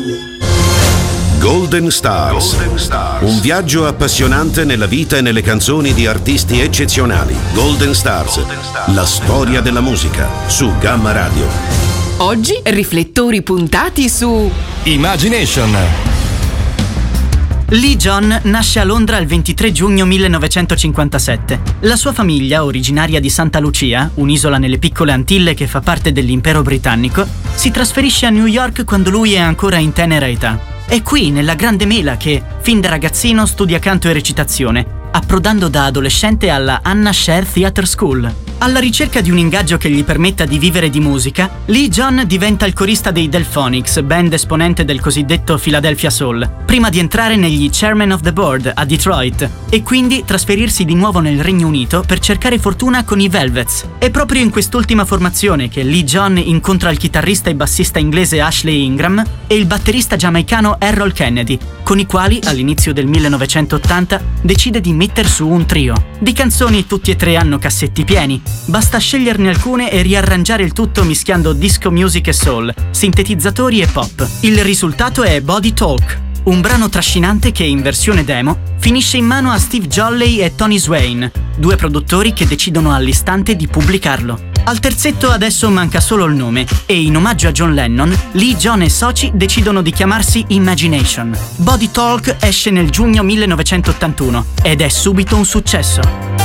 Golden Stars. Un viaggio appassionante nella vita e nelle canzoni di artisti eccezionali. Golden Stars. La storia della musica su Gamma Radio. Oggi riflettori puntati su Imagination. Lee John nasce a Londra il 23 giugno 1957. La sua famiglia, originaria di Santa Lucia, un'isola nelle piccole Antille che fa parte dell'impero britannico, si trasferisce a New York quando lui è ancora in tenera età. È qui, nella Grande Mela, che, fin da ragazzino, studia canto e recitazione, approdando da adolescente alla Anna Scher Theatre School. Alla ricerca di un ingaggio che gli permetta di vivere di musica, Lee John diventa il corista dei Delphonics, band esponente del cosiddetto Philadelphia Soul, prima di entrare negli Chairmen of the Board a Detroit e quindi trasferirsi di nuovo nel Regno Unito per cercare fortuna con i Velvets. È proprio in quest'ultima formazione che Lee John incontra il chitarrista e bassista inglese Ashley Ingram e il batterista giamaicano Errol Kennedy, con i quali, all'inizio del 1980, decide di metter su un trio. Di canzoni tutti e tre hanno cassetti pieni. Basta sceglierne alcune e riarrangiare il tutto mischiando disco music e soul, sintetizzatori e pop. Il risultato è Body Talk, un brano trascinante che in versione demo finisce in mano a Steve Jolley e Tony Swain, due produttori che decidono all'istante di pubblicarlo. Al terzetto adesso manca solo il nome e in omaggio a John Lennon, Lee John e soci decidono di chiamarsi Imagination. Body Talk esce nel giugno 1981 ed è subito un successo.